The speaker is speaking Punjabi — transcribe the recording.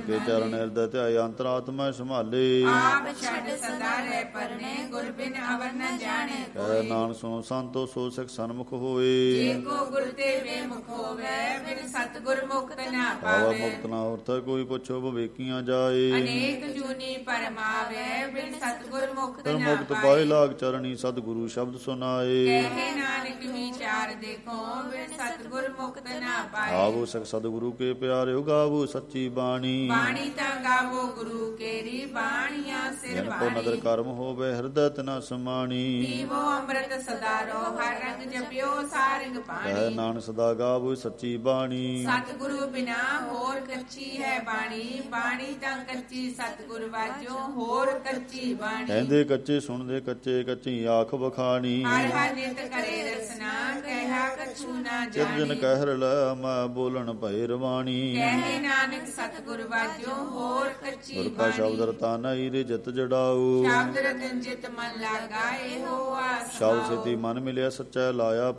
ਕੇ ਚਰਨ ਹਿਰਦੈ ਧਿਆਏ ਅੰਤਰਾਤਮਾ ਸੰਭਾਲੇ। ਆਪ ਛੱਡ ਸਦਾ ਰਹਿ ਪਰਨੇ ਗੁਰ ਬਿਨ ਅਵਰ ਨ ਜਾਣੇ ਕਹਿ ਨਾਨਕ ਸੁਣੋ ਸੰਤੋ ਸੋ ਸਿੱਖ ਸਨਮੁਖ ਹੋਏ। ਜੇ ਕੋ ਗੁਰ ਤੇ ਬੇਮੁਖ ਹੋਵੇ ਬਿਨ ਸਤਿਗੁਰ ਮੁਕਤ ਨਾ ਪਾਵਾ ਪਾਵੇ। ਮੁਕਤ ਨਾ ਹੋਰਥੈ ਕੋਈ ਪੁੱਛੋ ਬਵੇਕੀਆਂ ਜਾਏ। ਅਨੇਕ ਜੂਨੀ ਪਰਮਾਵੇ ਬਿਨ ਸਤਿਗੁਰ ਮੁਕਤ ਫਿਰ ਨਾ ਮੁਕਤ ਪਾਏ ਪਾਏ। ਲਾਗ ਚਰਣੀ ਸਤਿਗੁਰੂ ਸ਼ਬਦ ਸੁਨਾਏ। ਕਹੇ ਨਾਨਕ ਵਿਚਾਰ ਦੇਖੋ ਬਿਨ ਸਤਿਗੁਰ ਮੁਕਤ ਨਾ ਪਾਏ। ਆਵੋ ਸਿੱਖ ਸਤਿਗੁਰੂ ਕੇ ਪਿਆਰਿਓ ਗਾਵੋ ਸੱਚੀ ਬਾਣੀ। ਬਾਣੀ ਤਾਂ ਗਾਵੋ ਗੁਰੂ ਕੇਰੀ ਬਾਣੀਆਂ ਸਿਰ ਜਿਨ ਕੋ ਨਦਰ ਬਾਣੀ। ਕਰਮ ਹੋਵੇ ਹਿਰਦੈ ਤਿਨਾ ਸਮਾਣੀ। ਪੀਵੋ ਅੰਮ੍ਰਿਤ ਸਦਾ ਰੋ ਹਰ ਰੰਗ ਜਪਿਓ ਸਾਰੰਗ ਕਹਿ ਪਾਣੀ। ਨਾਨਕ ਸਦਾ ਗਾਵੋ ਸੱਚੀ ਬਾਣੀ। ਸਤਿਗੁਰੂ ਬਿਨਾ ਹੋਰ ਕੱਚੀ ਹੈ ਬਾਣੀ। ਬਾਣੀ ਤਾਂ ਕੱਚੀ ਸਤਿਗੁਰ ਵਾਜੋ ਹੋਰ ਕੱਚੀ ਬਾਣੀ। ਕਹਿੰਦੇ ਕੱਚੇ ਸੁਣਦੇ ਕੱਚੇ ਕੱਚੀ ਆਖ ਬਖਾਣੀ। ਹਰ ਹਰ ਨਿਤ ਕਰੇ ਰਸਨਾ ਕਹਿਆ ਕਛੂ ਨਾ ਜਿਤ ਜਨ ਜਾਣੀ। ਕਹਿਰ ਲੈ ਮੈਂ ਬੋਲਣ ਭੈ ਰਵਾਣੀ। ਕਹੇ ਨਾਨਕ ਸਤਿਗੁਰ ਵਾਜੋ ਹੋਰ ਕੱਚੀ ਗੁਰ ਕਾ ਸ਼ਬਦ ਬਾਣੀ। ਰਤਾਨਾ ਈ ਰੇ ਜਿਤ ਜੜਾਊ। ਸ਼ਬਦ ਰਤਨ ਜਿਤ ਮਨ ਲਾਗਾ ਇਹੋ ਆਸ ਸ਼ਬਦ ਪਾਓ। ਸੇਤੀ ਮਨ ਮਿਲਿਆ ਸੱਚਾ ਲਾਇਆ